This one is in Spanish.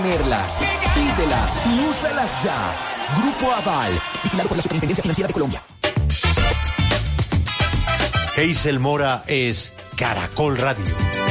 Tenerlas, pídelas y úsalas ya. Grupo Aval, vigilado por la Superintendencia Financiera de Colombia. Hazel Mora es Caracol Radio.